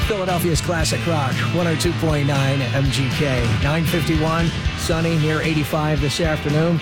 Philadelphia's Classic Rock, 102.9 MGK. 9:51, sunny, near 85 this afternoon.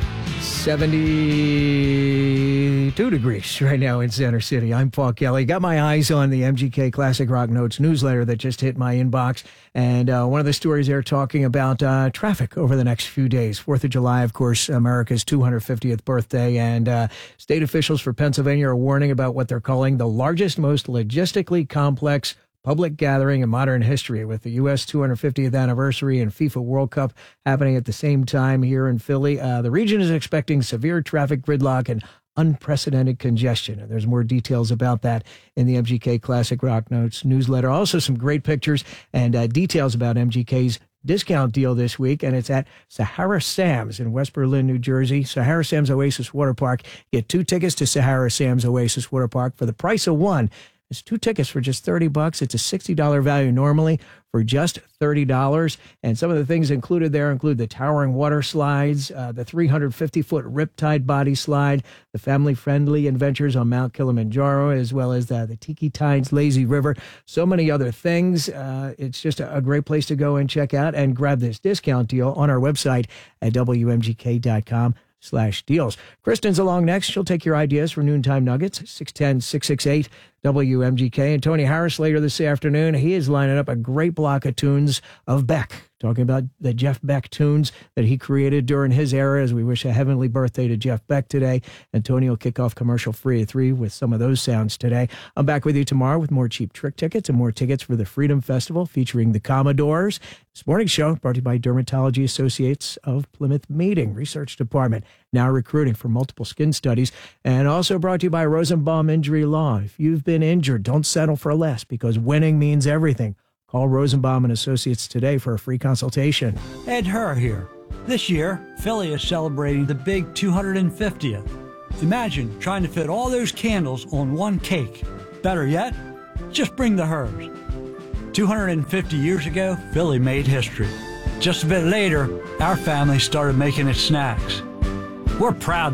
72 degrees right now in Center City. I'm Paul Kelly. Got my eyes on the MGK Classic Rock Notes newsletter that just hit my inbox. And one of the stories they're talking about traffic over the next few days. 4th of July, of course, America's 250th birthday. And state officials for Pennsylvania are warning about what they're calling the largest, most logistically complex public gathering in modern history, with the U.S. 250th anniversary and FIFA World Cup happening at the same time here in Philly. The region is expecting severe traffic gridlock and unprecedented congestion. And there's more details about that in the MGK Classic Rock Notes newsletter. Also, some great pictures and details about MGK's discount deal this week, and it's at Sahara Sam's in West Berlin, New Jersey. Sahara Sam's Oasis Water Park. Get 2 tickets to Sahara Sam's Oasis Water Park for the price of 1. It's 2 tickets for just $30. It's a $60 value normally for just $30. And some of the things included there include the towering water slides, the 350-foot Riptide body slide, the family-friendly adventures on Mount Kilimanjaro, as well as the Tiki Tides Lazy River. So many other things. It's just a great place to go and check out and grab this discount deal on our website at WMGK.com/deals. Kristen's along next. She'll take your ideas for Noontime Nuggets, 610-668 WMGK. And Tony Harris later this afternoon, he is lining up a great block of tunes of Beck, talking about the Jeff Beck tunes that he created during his era, as we wish a heavenly birthday to Jeff Beck today. And Tony will kick off commercial free at 3 with some of those sounds today. I'm back with you tomorrow with more Cheap Trick tickets and more tickets for the Freedom Festival featuring the Commodores. This morning's show brought to you by Dermatology Associates of Plymouth Meeting Research Department, now recruiting for multiple skin studies. And also brought to you by Rosenbaum Injury Law. If you've been injured, don't settle for less, because winning means everything. Call Rosenbaum and Associates today for a free consultation. Ed Herr here. This year, Philly is celebrating the big 250th. Imagine trying to fit all those candles on one cake. Better yet, just bring the Herrs. 250 years ago, Philly made history. Just a bit later, our family started making its snacks. We're proud